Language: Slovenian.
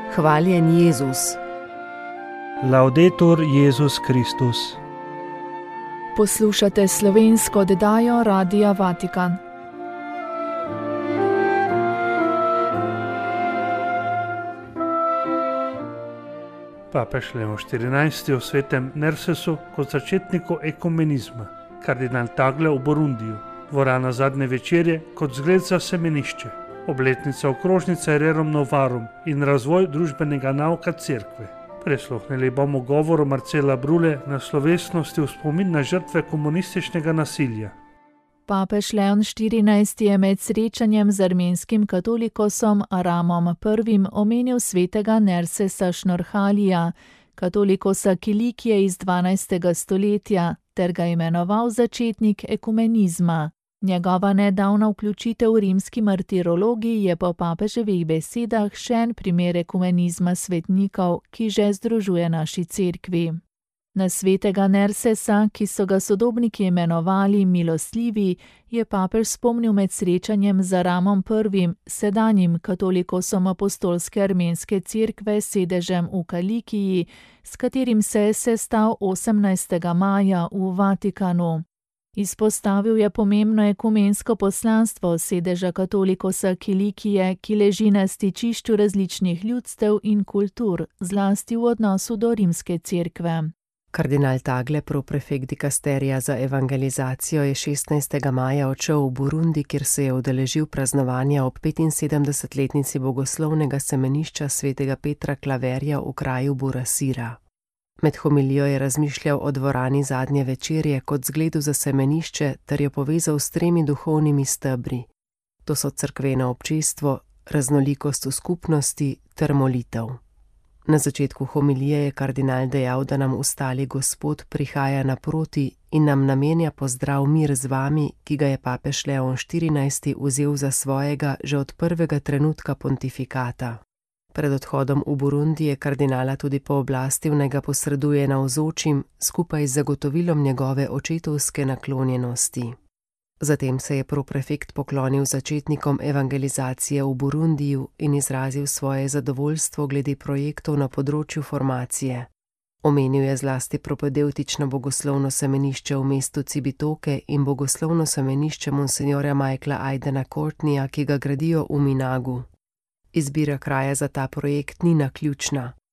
Hvaljen Jezus. Laudetur Jezus Kristus. Poslušate slovensko oddajo Radia Vatikan. Papež Leon XIV. O svetem Narcisu kot začetniku ekumenizma, kardinal Tagle v Burundiju, dvorana zadnje večerje kot zgled za semenišče, obletnica okrožnice Rerum Novarum in razvoj družbenega nauka cerkve. Prisluhnili bomo govoru Marcela Brule na slovesnosti v spomin na žrtve komunističnega nasilja. Papež Leon XIV. Je med srečanjem z armenskim katolikosom Aramom I. omenil svetega Narcisa Šnorhalija, katolikosa Kilikije iz 12. stoletja, ter ga imenoval začetnik ekumenizma. Njegova nedavna vključitev v rimski martirologiji je po papeževih besedah še en primer ekumenizma svetnikov, ki že združuje naši cerkvi. Na svetega Narcisa, ki so ga sodobniki imenovali milostljivi, je papež spomnil med srečanjem z Aramom I., sedanjim katolikosom apostolske armenske cerkve s sedežem v Kilikiji, s katerim se je sestal 18. maja v Vatikanu. Izpostavil je pomembno ekumensko poslanstvo sedeža katolikosa Kilikije, ki leži na stičišču različnih ljudstev in kultur, zlasti v odnosu do rimske cerkve. Kardinal Tagle, proprefekt dikasterija za evangelizacijo, je 16. maja odšel v Burundi, kjer se je udeležil praznovanja ob 75-letnici bogoslovnega semenišča svetega Petra Klaverja v kraju Burasira. Med homilijo je razmišljal o dvorani zadnje večerje kot zgledu za semenišče ter jo povezal s 3 duhovnimi stebri. To so cerkveno občestvo, raznolikost v skupnosti ter molitev. Na začetku homilije je kardinal dejal, da nam ustali Gospod prihaja naproti in nam namenja pozdrav mir z vami, ki ga je papež Leon XIV. Vzel za svojega že od prvega trenutka pontifikata. Pred odhodom v Burundi je kardinala tudi pooblastil, naj ga posreduje navzočim skupaj z zagotovilom njegove očetovske naklonjenosti. Zatem se je proprefekt poklonil začetnikom evangelizacije v Burundiju in izrazil svoje zadovoljstvo glede projektov na področju formacije. Omenil je zlasti propedevtično bogoslovno semenišče v mestu Cibitoke in bogoslovno semenišče monsinjorja Michaela Aidena Courtneyja, ki ga gradijo v Minagu. Izbira kraja za ta projekt ni naključna.